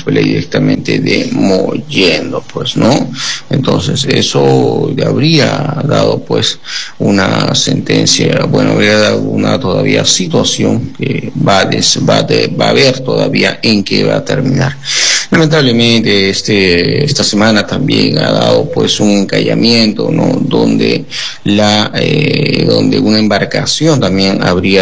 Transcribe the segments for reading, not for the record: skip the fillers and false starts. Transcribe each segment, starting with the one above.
Municipalidad directamente de Mollendo, pues, ¿no? Entonces, eso habría dado, pues, una sentencia, bueno, habría dado una todavía situación que va a ver todavía en qué va a terminar. Lamentablemente, esta semana también ha dado, pues, un encallamiento, ¿no? Donde una embarcación también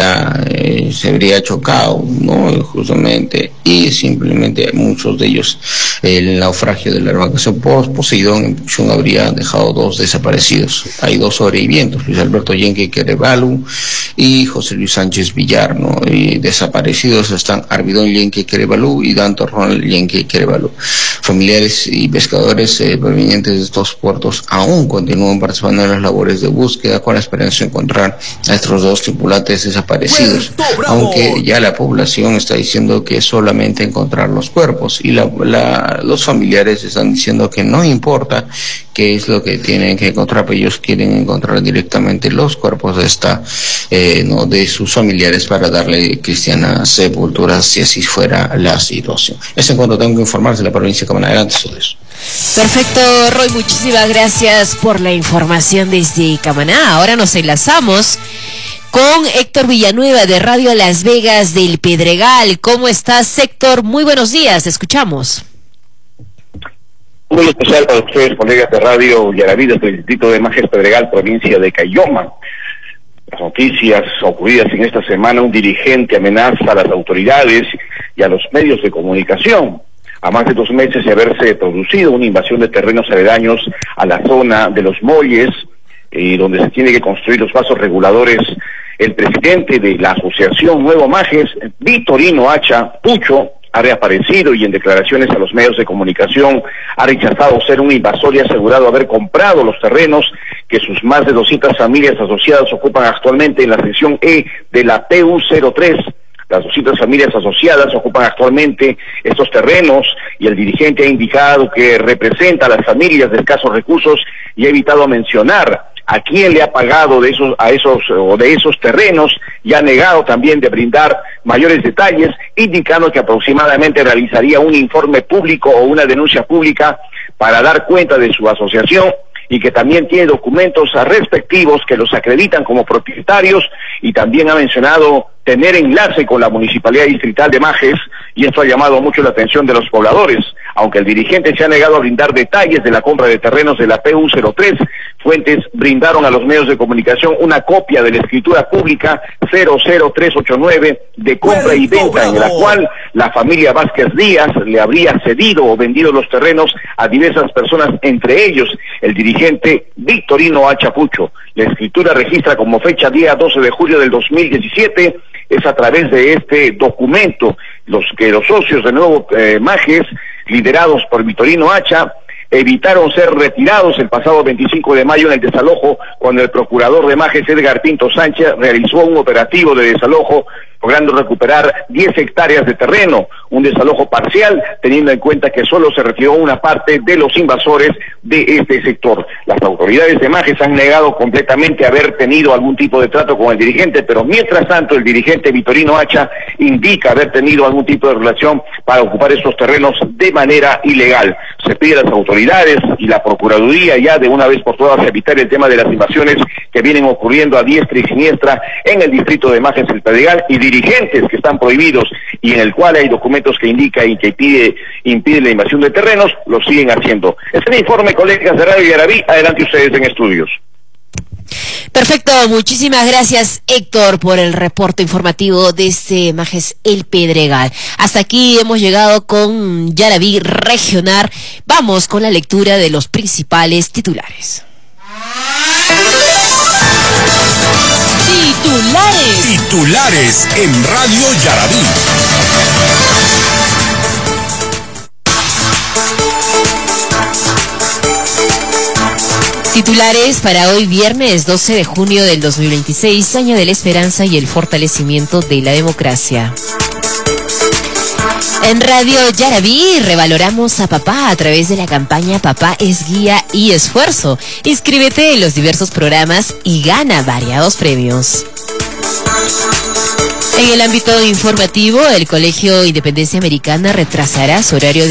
se habría chocado, ¿no? Justamente, y simplemente muchos de ellos, el naufragio de la embarcación Poseidón en Puchón habría dejado 2 desaparecidos. Hay 2 sobrevivientes, Luis Alberto Yenque Querevalu y José Luis Sánchez Villar, ¿no? Y desaparecidos están Arvidón Yenque Querevalu y Danto Ronald Yenque Querevalu. Familiares y pescadores provenientes de estos puertos aún continúan participando en las labores de búsqueda con la esperanza de encontrar a estos 2 tripulantes desaparecidos, aunque ya la población está diciendo que solamente encontrar los cuerpos, y los familiares están diciendo que no importa qué es lo que tienen que encontrar, pero ellos quieren encontrar directamente los cuerpos de sus familiares para darle cristiana sepultura si así fuera la situación. Es en cuanto tengo que informarse de la provincia de Camaná. Adelante, Soles. Perfecto, Roy, muchísimas gracias por la información desde Camaná. Ahora nos enlazamos con Héctor Villanueva de Radio Las Vegas del Pedregal. ¿Cómo estás, Héctor? Muy buenos días, te escuchamos. Muy especial para ustedes, colegas de Radio Yaraví, desde el distrito de Majes Pedregal, provincia de Cayoma. Las noticias ocurridas en esta semana: un dirigente amenaza a las autoridades y a los medios de comunicación. A más de 2 meses de haberse producido una invasión de terrenos aledaños a la zona de los Molles, donde se tiene que construir los vasos reguladores, el presidente de la Asociación Nuevo Majes, Vitorino Hacha Pucho, ha reaparecido y en declaraciones a los medios de comunicación ha rechazado ser un invasor y ha asegurado haber comprado los terrenos que sus más de 200 familias asociadas ocupan actualmente en la sección E de la PU03. Las 200 familias asociadas ocupan actualmente estos terrenos y el dirigente ha indicado que representa a las familias de escasos recursos y ha evitado mencionar a quién le ha pagado de esos terrenos, y ha negado también de brindar mayores detalles, indicando que aproximadamente realizaría un informe público o una denuncia pública para dar cuenta de su asociación, y que también tiene documentos respectivos que los acreditan como propietarios, y también ha mencionado tener enlace con la Municipalidad Distrital de Majes, y esto ha llamado mucho la atención de los pobladores. Aunque el dirigente se ha negado a brindar detalles de la compra de terrenos de la PU03, fuentes brindaron a los medios de comunicación una copia de la escritura pública 00389 de compra y venta, en la cual la familia Vázquez Díaz le habría cedido o vendido los terrenos a diversas personas, entre ellos el dirigente Vitorino Hacha Pucho. La escritura registra como fecha día 12 de julio del 2017. Es a través de este documento los socios de Nuevo Majes, liderados por Vitorino Hacha, evitaron ser retirados el pasado 25 de mayo en el desalojo, cuando el procurador de Majes, Edgar Pinto Sánchez, realizó un operativo de desalojo, logrando recuperar 10 hectáreas de terreno, un desalojo parcial, teniendo en cuenta que solo se retiró una parte de los invasores de este sector. Las autoridades de Majes han negado completamente haber tenido algún tipo de trato con el dirigente, pero mientras tanto el dirigente Vitorino Hacha indica haber tenido algún tipo de relación para ocupar estos terrenos de manera ilegal. Se pide a las autoridades y la Procuraduría ya de una vez por todas evitar el tema de las invasiones que vienen ocurriendo a diestra y siniestra en el distrito de Majes El Pedregal, y dirigentes que están prohibidos y en el cual hay documentos que indica y que impide la invasión de terrenos, lo siguen haciendo. Este es el informe, colegas de Radio Yaraví. Adelante ustedes en estudios. Perfecto, muchísimas gracias, Héctor, por el reporte informativo desde Majes El Pedregal. Hasta aquí hemos llegado con Yaraví Regional. Vamos con la lectura de los principales titulares. Titulares en Radio Yaraví. Titulares para hoy viernes 12 de junio del 2026, año de la esperanza y el fortalecimiento de la democracia. En Radio Yaraví revaloramos a papá a través de la campaña Papá es guía y esfuerzo. Inscríbete en los diversos programas y gana variados premios. En el ámbito informativo, el Colegio Independencia Americana retrasará su horario